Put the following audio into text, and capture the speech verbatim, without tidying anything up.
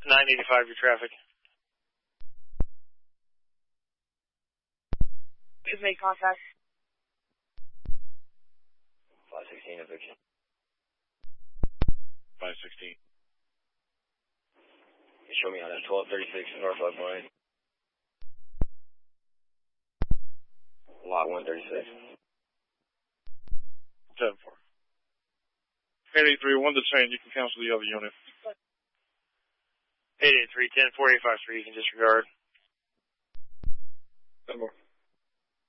nine eighty-five, your traffic. We've made contact. five sixteen, eviction. five sixteen. You show me on that twelve thirty-six Norfolk line. Lot one thirty-six. seven four. eight eight three, one to ten, you can cancel the other unit. eight eight three, ten four eight five three, you can disregard. ten more.